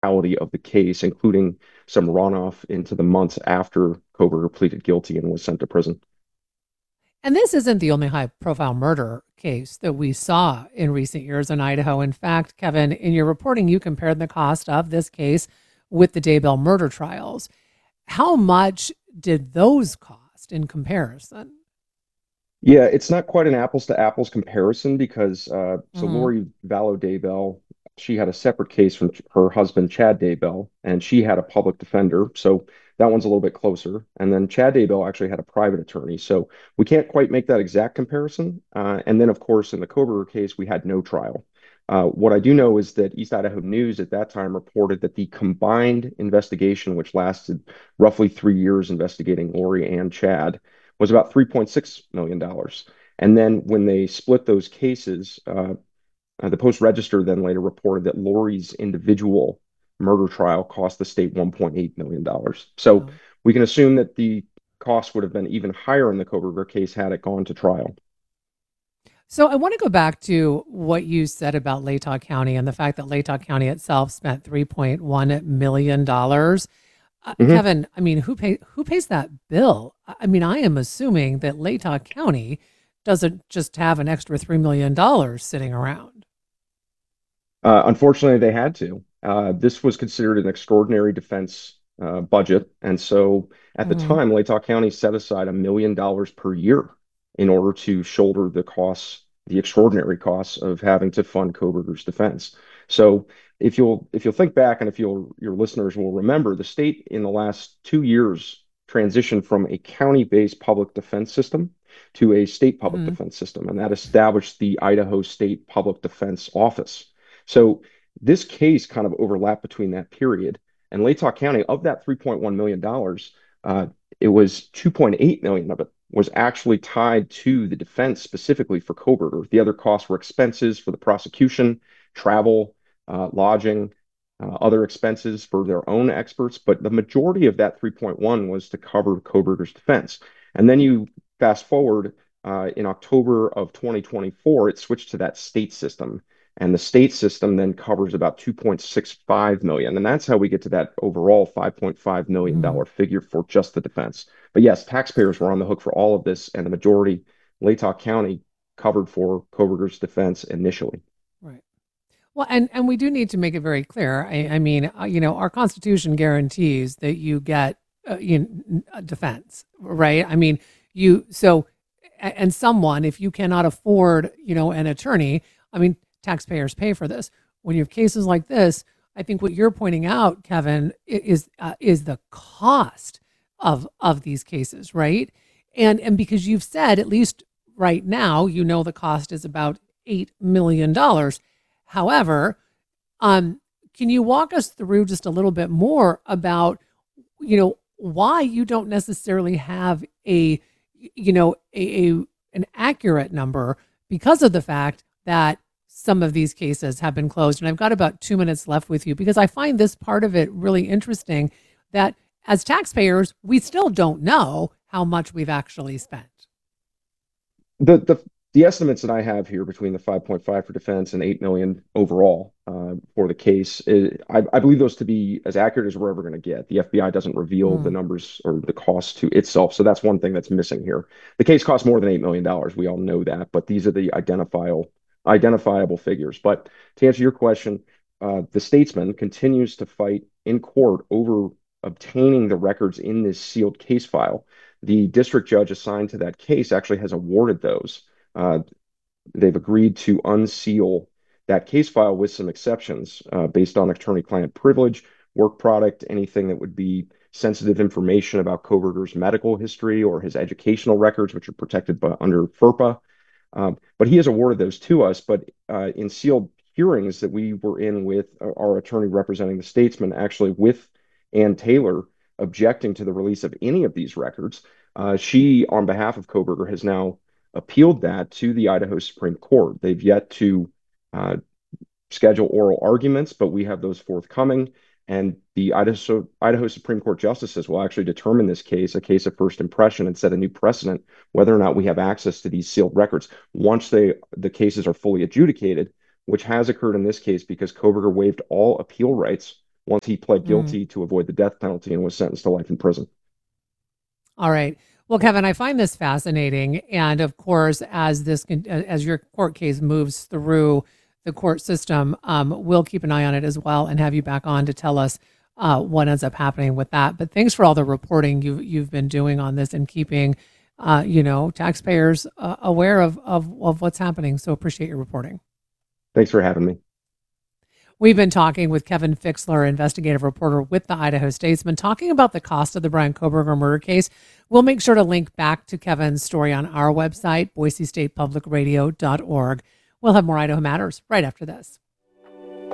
totality of the case, including some runoff into the months after Kohberger pleaded guilty and was sent to prison. And this isn't the only high profile murder case that we saw in recent years in Idaho. In fact, Kevin, in your reporting, you compared the cost of this case with the Daybell murder trials. How much did those cost in comparison? Yeah, it's not quite an apples to apples comparison because so Hmm. Lori Vallow Daybell, she had a separate case from her husband Chad Daybell, and she had a public defender, so that one's a little bit closer. And then Chad Daybell actually had a private attorney, so we can't quite make that exact comparison. And then, of course, in the Kohberger case, we had no trial. What I do know is that East Idaho News at that time reported that the combined investigation, which lasted roughly 3 years investigating Lori and Chad, was about $3.6 million. And then when they split those cases, the Post Register then later reported that Lori's individual murder trial cost the state $1.8 million. So Wow. we can assume that the cost would have been even higher in the Kohberger case had it gone to trial. So I want to go back to what you said about Latah County and the fact that Latah County itself spent $3.1 million. Mhm. Kevin, I mean, who pays that bill? I mean, I am assuming that Latah County doesn't just have an extra $3 million sitting around. Unfortunately, they had to. This was considered an extraordinary defense budget. And so at the Hmm. time, Latah County set aside $1 million per year in order to shoulder the costs, the extraordinary costs of having to fund Kohberger's defense. So if you'll think back and if your listeners will remember, the state in the last 2 years transitioned from a county-based public defense system to a state public Hmm. defense system, and that established the Idaho State Public Defense Office. So this case kind of overlapped between that period. And Latah County, of that $3.1 million, it was 2.8 million of it was actually tied to the defense specifically for Kohberger. The other costs were expenses for the prosecution, travel, lodging, other expenses for their own experts. But the majority of that 3.1 was to cover Kohberger's defense. And then you fast forward in October of 2024, it switched to that state system. And the state system then covers about 2.65 million. And that's how we get to that overall $5.5 million figure for just the defense. But yes, taxpayers were on the hook for all of this, and the majority, Latah County, covered for Kohberger's defense initially. Right. Well, and we do need to make it very clear. I mean, our Constitution guarantees that you get defense, right? I mean, you so and someone, if you cannot afford, an attorney, I mean, taxpayers pay for this. When you have cases like this, I think what you're pointing out, Kevin, is the cost of these cases, right? And because you've said, at least right now, the cost is about $8 million. However, can you walk us through just a little bit more about, why you don't necessarily have an accurate number because of the fact that some of these cases have been closed? And I've got about 2 minutes left with you because I find this part of it really interesting that as taxpayers, we still don't know how much we've actually spent. The the the estimates that I have here between the 5.5 for defense and 8 million overall for the case, I believe those to be as accurate as we're ever going to get. The FBI doesn't reveal the Mm, numbers or the cost to itself, so that's one thing that's missing here. The case costs more than $8 million. We all know that, but these are the identifiable figures. But to answer your question, the statesman continues to fight in court over obtaining the records in this sealed case file. The district judge assigned to that case actually has awarded those. Uh, they've agreed to unseal that case file with some exceptions based on attorney-client privilege, work product, anything that would be sensitive information about Kohberger's medical history or his educational records, which are protected by, under FERPA. But he has awarded those to us. But in sealed hearings that we were in with our attorney representing the statesman, actually with Ann Taylor objecting to the release of any of these records, she, on behalf of Kohberger, has now appealed that to the Idaho Supreme Court. They've yet to uh, schedule oral arguments, but we have those forthcoming. And the Idaho Supreme Court justices will actually determine this case a case of first impression and set a new precedent whether or not we have access to these sealed records once the cases are fully adjudicated, which has occurred in this case because Kohberger waived all appeal rights once he pled Mm. guilty to avoid the death penalty and was sentenced to life in prison. All right. Well, Kevin, I find this fascinating, and of course, as your court case moves through the court system, we'll keep an eye on it as well, and have you back on to tell us what ends up happening with that. But thanks for all the reporting you've been doing on this and keeping, taxpayers aware of what's happening. So appreciate your reporting. Thanks for having me. We've been talking with Kevin Fixler, investigative reporter with the Idaho Statesman, talking about the cost of the Bryan Kohberger murder case. We'll make sure to link back to Kevin's story on our website, boisestatepublicradio.org. We'll have more Idaho Matters right after this.